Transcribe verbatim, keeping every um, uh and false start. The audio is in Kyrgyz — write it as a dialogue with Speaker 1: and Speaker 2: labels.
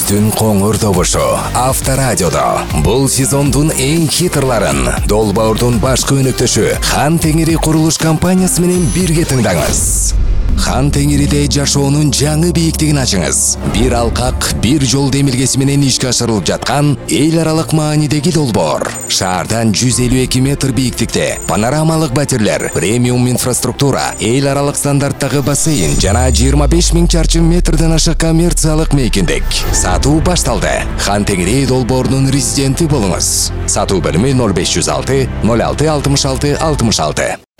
Speaker 1: күздүн коңур добушу Авторадиодо. Бул сезондун эң хитрларын Долбоордун башкы өнөктөшү Хан Теңири курулуш компаниясы менен бирге тыңдаңыз. Хан Теңириде жашоонун жаңы бийиктигин ачыңыз. Бир алкак, бир жол демилгеси менен ишке ашырылып жаткан эл аралык маанидеги долбоор. Шаардан жүз элүү эки метр бийиктикте панорамалык батирлер, премиум инфраструктура, эл аралык стандарттагы бассейн жана жыйырма беш миң чарчы метрден аша коммерциялык мейкиндик. Сатуу башталды. Хан Теңири долбоорунун резиденти болуңуз. Сатуу бөлүмү ноль беш жүз алты ноль алты алтымыш алты алтымыш алты.